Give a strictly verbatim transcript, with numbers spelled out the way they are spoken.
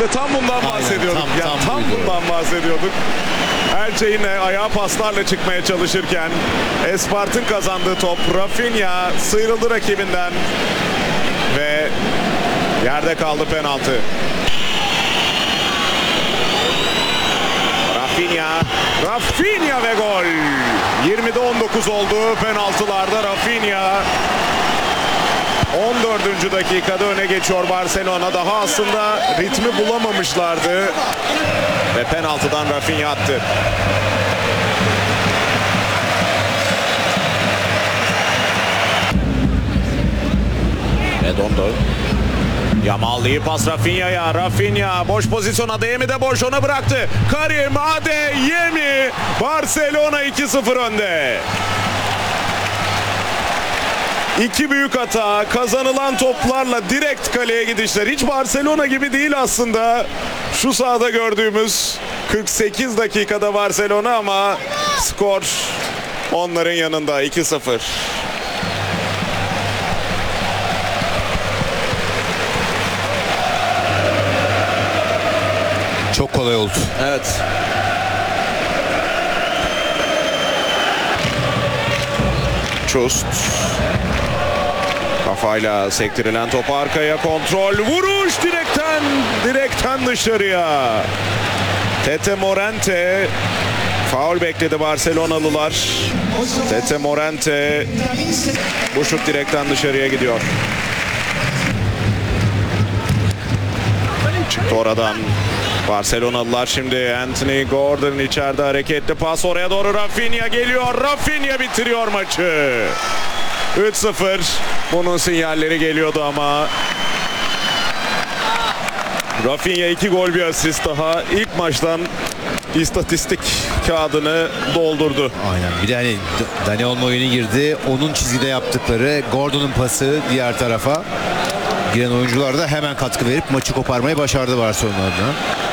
İşte tam bundan bahsediyorduk. tam- yani tam tam buydu. bundan bahsediyorduk. Elche yine ayağa paslarla çıkmaya çalışırken Espart'ın kazandığı top, Rafinha sıyrıldı rakibinden ve yerde kaldı, penaltı. Rafinha, Rafinha ve gol. yirmide on dokuz oldu penaltılarda. Rafinha on dördüncü dakikada öne geçiyor Barcelona. Daha aslında ritmi bulamamışlardı ve penaltıdan Rafinha attı. Redondo. Yamal iyi pas Rafinha'ya. Rafinha boş pozisyon, Adeyemi de boş, ona bıraktı. Karim Adeyemi. Barcelona iki sıfır önde. İki büyük hata, kazanılan toplarla direkt kaleye gidişler. Hiç Barcelona gibi değil aslında. Şu sahada gördüğümüz kırk sekiz dakikada Barcelona ama skor onların yanında iki sıfır. Çok kolay oldu. Evet. Çust. Kafayla sektirilen top arkaya, kontrol, vuruş direkten, direkten dışarıya. Tete Morente faul bekledi Barcelonalılar. Tete Morente, bu şut direkten dışarıya gidiyor. Çıktı oradan Barcelonalılar. Şimdi Anthony Gordon içeride, hareketli pas oraya doğru, Rafinha geliyor. Rafinha bitiriyor maçı. üç sıfır. Bunun sinyalleri geliyordu ama Rafinha iki gol bir asist daha. İlk maçtan istatistik kağıdını doldurdu. Aynen. Bir de hani Dani Olmo oyuna girdi. Onun çizgide yaptıkları, Gordon'un pası diğer tarafa giren oyuncular da hemen katkı verip maçı koparmayı başardı Barcelona adına.